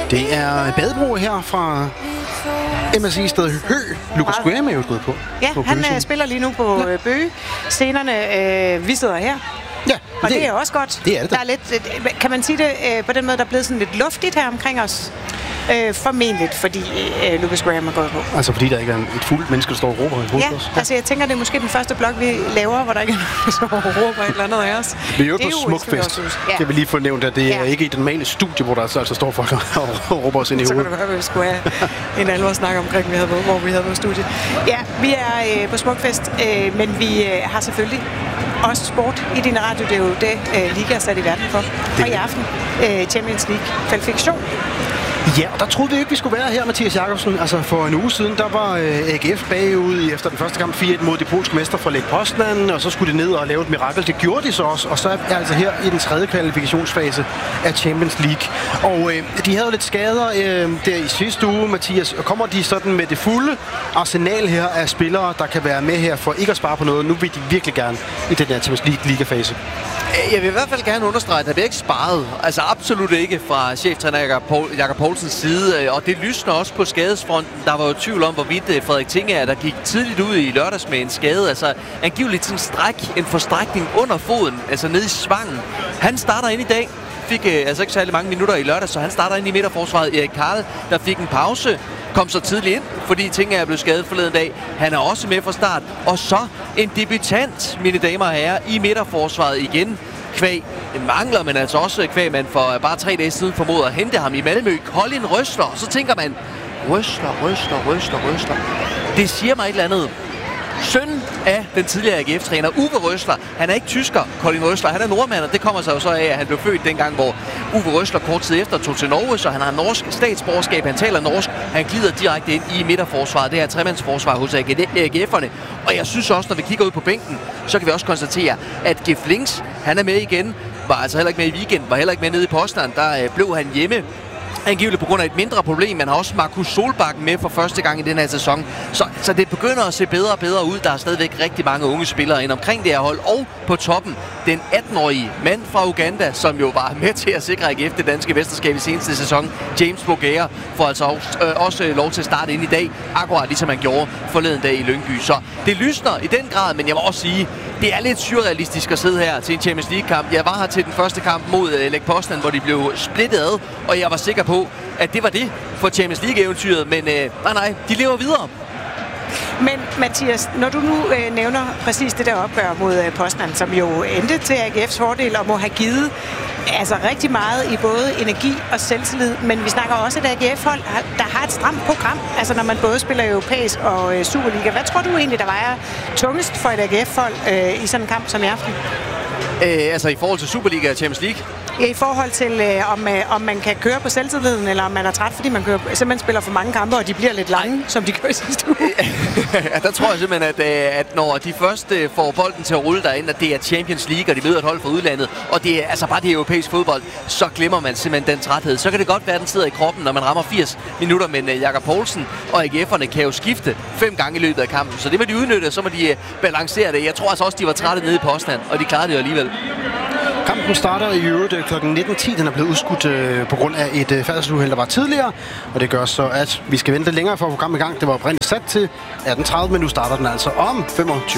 Det er Badebro her fra MSI Sted Hø. Lucas Graham er jo gået på. Ja, han spiller lige nu på Bøge. Scenerne, vi sidder her. Ja, og det er også godt. Det er det. Der er lidt, kan man sige det på den måde, der er blevet sådan lidt luftigt her omkring os? Formentligt, fordi Lucas Graham er gået på. Altså fordi der ikke er et fuldt menneske, der står og råber i hovedet ja, også? Ja, altså jeg tænker, det er måske den første blog, vi laver, hvor der ikke er nogen, der står og råber et eller andet af os. Vi er jo på Smukfest. Ja. Kan vi lige få nævnt, at det er ikke i den normale studie, hvor der altså står folk og råber os ind i hovedet. Så kan du høre, at vi skulle have en alvor snak omkring, hvor vi havde vores studie. Ja, vi er på Smukfest, men vi har selvfølgelig også sport i din radio. Det er jo det, Liga er sat i verden for. Og i aften, Champions League kvalifikation. Ja, og der troede vi ikke, vi skulle være her, Mathias Jakobsen. Altså for en uge siden, der var AGF bagud efter den første kamp 4-1 mod de polske mestre fra Lech Poznan, og så skulle de ned og lave et mirakel. Det gjorde de så også, og så er altså her i den tredje kvalifikationsfase af Champions League. Og de havde jo lidt skader der i sidste uge, Mathias. Kommer de sådan med det fulde arsenal her af spillere, der kan være med her for ikke at spare på noget? Nu vil de virkelig gerne i den her Champions League-ligafase. Jeg vil i hvert fald gerne understrege, at der bliver ikke sparet. Altså absolut ikke fra cheftræner Jakob Poulsens side. Og det lysner også på skadesfronten. Der var jo tvivl om, hvorvidt Frederik Tingager, der gik tidligt ud i lørdags med en skade. Altså angiveligt en forstrækning under foden, altså nede i svangen. Han starter ind i dag. Fik altså ikke særlig mange minutter i lørdag, så han starter ind i midterforsvaret. Erik Karl, der fik en pause, kom så tidligt ind, fordi Tingager blev skadet forleden dag. Han er også med fra start. Og så en debutant, mine damer og herrer, i midterforsvaret igen. Kvæg mangler, men altså også kvæg, man for bare 3 dage siden formoder at hente ham i Malmø. Colin Røsler. Så tænker man, Røsler. Det siger mig et eller andet. Søn af den tidligere AGF-træner Uwe Røsler. Han er ikke tysker, Colin Røsler. Han er nordmand, og det kommer sig jo så af, at han blev født dengang, hvor Uwe Røsler kort tid efter tog til Norge, så han har norsk statsborgerskab. Han taler norsk. Han glider direkte ind i midterforsvaret. Det her tremandsforsvar hos AGF'erne. Og jeg synes også, når vi kigger ud på bænken, så kan vi også konstatere, at Gif Links, han er med igen. Var altså heller ikke med i weekenden, var heller ikke med nede i Poznan. Der blev han hjemme. Angiveligt på grund af et mindre problem. Man har også Markus Solbakken med for første gang i den her sæson. Så det begynder at se bedre og bedre ud. Der er stadigvæk rigtig mange unge spillere ind omkring det her hold. Og på toppen, den 18-årige mand fra Uganda, som jo var med til at sikre AGF det danske mesterskab i seneste sæson, James Bogea, får altså også lov til at starte ind i dag. Akkurat ligesom han gjorde forleden dag i Lyngby. Så det lysner i den grad, men jeg må også sige, det er lidt surrealistisk at sidde her til en Champions League-kamp. Jeg var her til den første kamp mod Lech Poznan, hvor de blev splittet ad, og jeg var sikker på, at det var det for Champions League-eventyret, men nej, de lever videre. Men Mathias, når du nu nævner præcis det der opgør mod Poznan, som jo endte til AGF's fordel og må have givet altså rigtig meget i både energi og selvtillid, men vi snakker også et AGF-hold, der har et stramt program, altså når man både spiller europæisk og Superliga. Hvad tror du egentlig, der vejer tungest for et AGF-hold i sådan en kamp som i aften? Altså i forhold til Superliga og Champions League? I forhold til, om man kan køre på selvtilliden, eller om man er træt, fordi man simpelthen spiller for mange kampe, og de bliver lidt lange, som de gør i sidste uge. Ja, der tror jeg simpelthen, at når de først får bolden til at rulle derind, at det er Champions League, og de møder et hold fra udlandet, og det er altså bare det europæiske fodbold, så glemmer man simpelthen den træthed. Så kan det godt være, at den sidder i kroppen, når man rammer 80 minutter, men Jakob Poulsen og AGF'erne kan jo skifte 5 gange i løbet af kampen, så det må de udnytte, så må de balancere det. Jeg tror altså også, de var trætte nede i Poznan, og de klarede det jo alligevel. Kampen starter i øvrigt kl. 19.10. Den er blevet udskudt på grund af et færdselsuheld, der var tidligere. Og det gør så, at vi skal vente længere for at få kampen i gang. Det var oprindeligt sat til 18.30, men nu starter den altså om 25